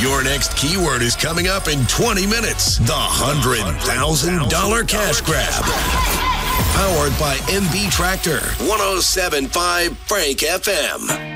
Your next keyword is coming up in 20 minutes. The $100,000 cash grab. Powered by MB Tractor. 107.5 Frank FM.